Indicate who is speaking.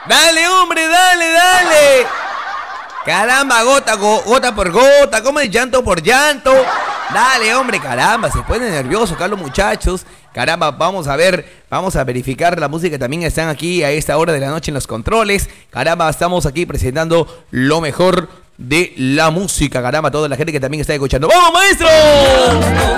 Speaker 1: Dale, hombre, dale. Caramba, gota por gota, como el llanto por llanto. Dale, hombre, caramba, se pone nervioso acá los muchachos. Caramba, vamos a verificar la música. También están aquí a esta hora de la noche en los controles. Caramba, estamos aquí presentando lo mejor de la música. Caramba, toda la gente que también está escuchando. ¡Vamos, maestro!